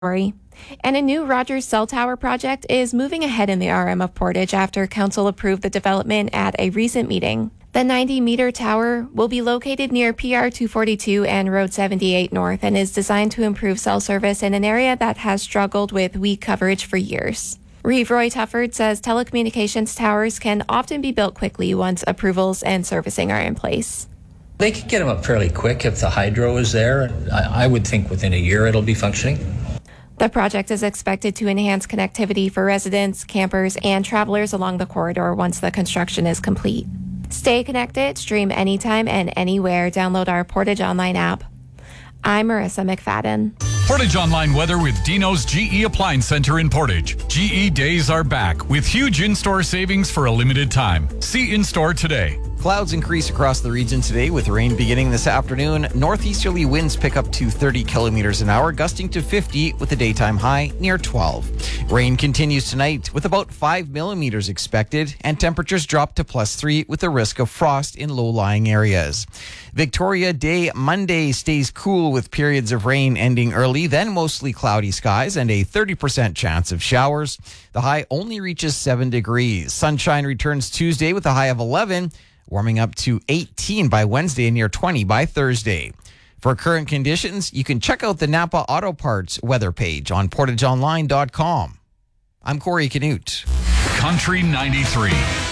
And a new Rogers cell tower project is moving ahead in the RM of Portage after council approved the development at a recent meeting. The 90-meter tower will be located near PR 242 and Road 78 North and is designed to improve cell service in an area that has struggled with weak coverage for years. Reeve Roy Tufford says telecommunications towers can often be built quickly once approvals and servicing are in place. They could get them up fairly quick if the hydro is there. I would think within a year it'll be functioning. The project is expected to enhance connectivity for residents, campers, and travelers along the corridor once the construction is complete. Stay connected, stream anytime and anywhere. Download our Portage Online app. I'm Marissa McFadden. Portage Online weather with Dino's GE Appliance Center in Portage. GE days are back with huge in-store savings for a limited time. See in-store today. Clouds increase across the region today with rain beginning this afternoon. Northeasterly winds pick up to 30 kilometers an hour, gusting to 50 with a daytime high near 12. Rain continues tonight with about 5 millimeters expected, and temperatures drop to +3 with a risk of frost in low-lying areas. Victoria Day Monday stays cool with periods of rain ending early, then mostly cloudy skies and a 30% chance of showers. The high only reaches 7 degrees. Sunshine returns Tuesday with a high of 11. Warming up to 18 by Wednesday and near 20 by Thursday. For current conditions, you can check out the Napa Auto Parts weather page on portageonline.com. I'm Corey Canute. Country 93.